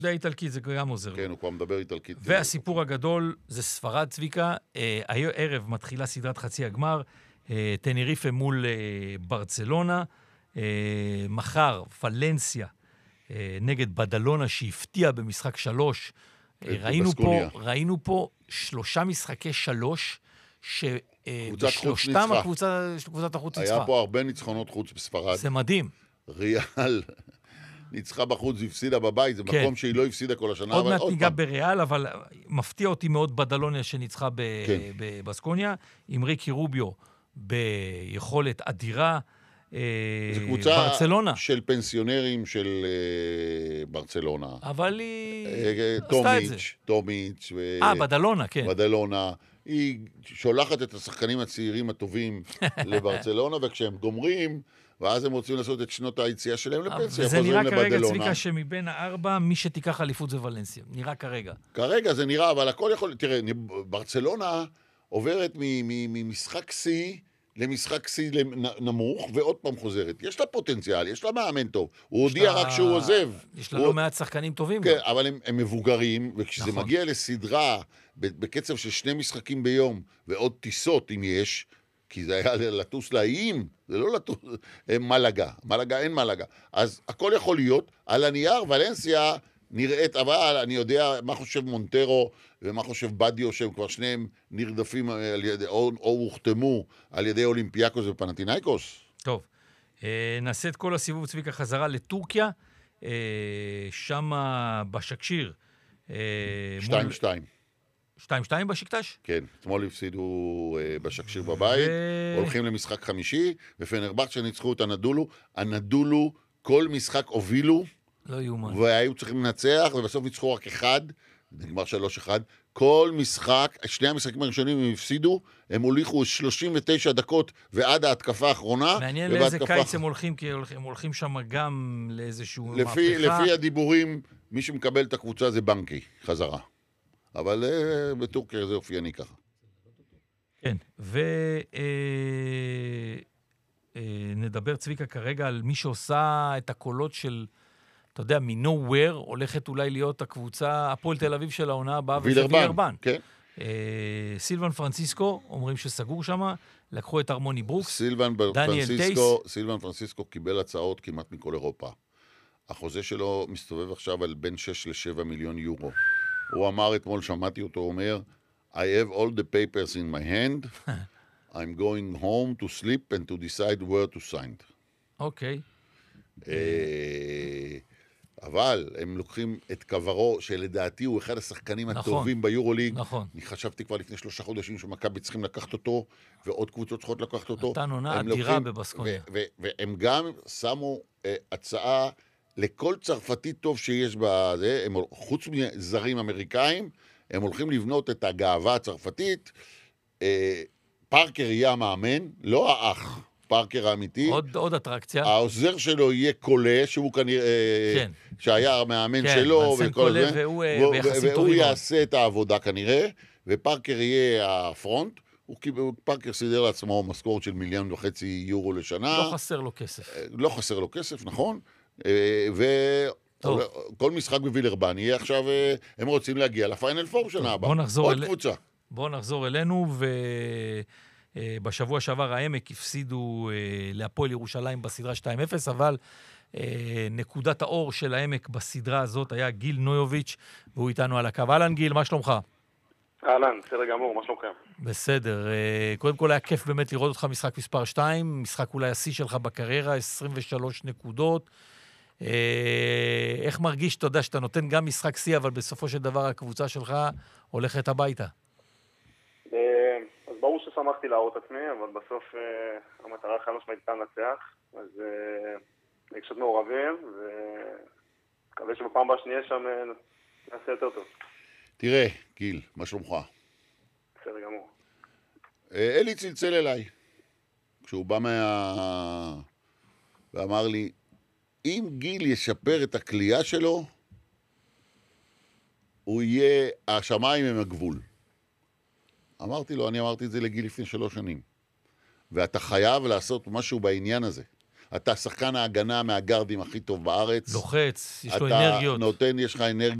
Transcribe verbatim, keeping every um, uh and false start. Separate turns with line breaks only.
זה האיטלקית, זה גם עוזר.
כן, הוא כבר מדבר איטלקית.
והסיפור הגדול זה ספרד, צביקה. הערב מתחילה סדרת חצי הגמר, טנריפה מול ברצלונה. מחר, פלנסיה נגד בדלונה שהפתיע במשחק שלוש. ראינו פה, ראינו פה שלושה משחקי שלוש, שבשלושתם הקבוצת החוץ ניצחה.
היה פה הרבה ניצחונות חוץ בספרד.
זה מדהים.
ריאל ניצחה בחוץ, הפסידה בבית, זה מקום שהיא לא הפסידה כל השנה.
עוד מעט ניגע בריאל, אבל מפתיע אותי מאוד בדלוניה שניצחה בבסקוניה, עם ריקי רוביו ביכולת אדירה.
זו קבוצה של פנסיונרים של ברצלונה.
אבל היא
עשתה את זה. טומיץ'.
אה, בדלונה, כן.
בדלונה. היא שולחת את השחקנים הצעירים הטובים לברצלונה, וכשהם גומרים, ואז הם רוצים לעשות את שנות היציאה שלהם לפנסיה.
וזה נראה כרגע, צביקה, שמבין הארבע, מי שתיקח אליפות זה ולנסיה. נראה כרגע.
כרגע זה נראה, אבל הכל יכול... תראה, ברצלונה עוברת ממשחק C למשחק C נמוך, ועוד פעם חוזרת. יש לה פוטנציאל, יש לה מאמן טוב. הוא הודיע רק שהוא עוזב.
יש לה לא מעט שחקנים טובים.
כן, אבל הם מבוגרים, וכשזה מגיע לסדרה, בקצב של שני משחקים ביום, ועוד טיסות, אם יש, כי זה היה לטוס לאיים, זה לא לטוס, מלגה, מלגה אין מלגה. אז הכל יכול להיות, על הנייר, ולנסיה נראית, אבל אני יודע מה חושב מונטרו, ומה חושב בדיו, שהם כבר שניהם נרדפים על ידי, או, או הוחתמו על ידי אולימפיאקוס ופנטינאיקוס.
טוב, נעשה את כל הסיבוב צביקה חזרה לטורקיה, שם בשקשיר.
שתיים שתיים.
שתיים שתיים בשקטש?
כן, אתמול הפסידו בשקשיר בבית, הולכים למשחק חמישי, ופנרבחצ'ה ניצחו את הנדולו, הנדולו כל משחק הובילו,
לא יאומן.
והיו צריכים לנצח, ובסוף ניצחו רק אחד, נגמר שלוש אחד, כל משחק, שני המשחקים הראשונים הם הפסידו, הם הוליכו שלושים ותשע דקות ועד ההתקפה האחרונה.
מעניין לאיזה קיץ הם הולכים, כי הם הולכים שם גם לאיזשהו מהפכה.
לפי הדיבורים, מי שמקבל את הקבוצה זה בנקי, חזרה. אבל בטורקיה זה אופייני ככה.
כן, ונדבר צביקה כרגע על מי שעושה את הקולות של, אתה יודע, מ-nowhere, הולכת אולי להיות הקבוצה, הפועל תל אביב של העונה הבאה, וזה וילרבן.
כן.
סילבן פרנסיסקו, אומרים שסגור שם, לקחו את ארמוני ברוקס,
סילבן פרנסיסקו, סילבן פרנסיסקו קיבל הצעות כמעט מכל אירופה. החוזה שלו מסתובב עכשיו על בין שש לשבע מיליון יורו. הוא אמר אתמול, שמעתי אותו אומר, I have all the papers in my hand, I'm going home to sleep and to decide where to sign.
אוקיי.
אבל הם לוקחים את קברו, שלדעתי הוא אחד השחקנים הטובים ביורוליג.
נכון.
אני חשבתי כבר לפני שלושה חודשים שמכבי צריכים לקחת אותו, ועוד קבוצות צריכות לקחת אותו.
נתן עונה אדירה בבסקוניה.
והם גם שמו הצעה לכל צרפתי טוב שיש בזה, הם, חוץ מזרים אמריקאים, הם הולכים לבנות את הגאווה הצרפתית. אה, פארקר יהיה המאמן, לא האח, פארקר האמיתי.
עוד, עוד אטרקציה.
העוזר שלו יהיה קולה, שהוא כנראה,
כן.
שהיה המאמן
כן,
שלו,
וכל זה, והוא,
והוא,
והוא
והוא יעשה את העבודה כנראה, ופארקר יהיה הפרונט. הוא קיבל, פארקר סידר לעצמו משכורת של מיליון וחצי יורו לשנה.
לא חסר לו כסף.
לא חסר לו כסף, נכון. וכל משחק בווילרבן יהיה עכשיו, הם רוצים להגיע לפיינל פור שנה הבאה. עוד קבוצה.
בואו נחזור אלינו, ובשבוע שעבר העמק הפסידו להפועל ירושלים בסדרה שתיים אפס, אבל נקודת האור של העמק בסדרה הזאת היה גיל נויוביץ', והוא איתנו על הקו. אהלן גיל, מה שלומך?
אהלן, בסדר גמור, מה שלומכם?
בסדר. קודם כל היה כיף באמת לראות אותך משחק מספר שתיים, משחק אולי השיא שלך בקריירה, עשרים ושלוש נקודות. איך מרגיש, אתה יודע, שאתה נותן גם משחק שיא, אבל בסופו של דבר הקבוצה שלך הולכת הביתה?
אז ברור ששמחתי להראות עצמי, אבל בסוף המטרה חד משמעית הייתה לנצח, אז רגשות מעורבים, ומקווה שבפעם הבאה שנהיה שם נעשה יותר טוב.
תראה, גיל, מה שלומך?
בסדר גמור.
אלי צלצל אליי, כשהוא בא מה... ואמר לי, אם גיל ישפר את הקליעה שלו, הוא יהיה, השמיים הם הגבול. אמרתי לו, אני אמרתי את זה לגיל לפני שלוש שנים. ואתה חייב לעשות משהו בעניין הזה. אתה שחקן ההגנה מהגארדים הכי טוב בארץ.
לוחץ, יש לו
אתה
אנרגיות.
נותן, יש לך אנרגיות.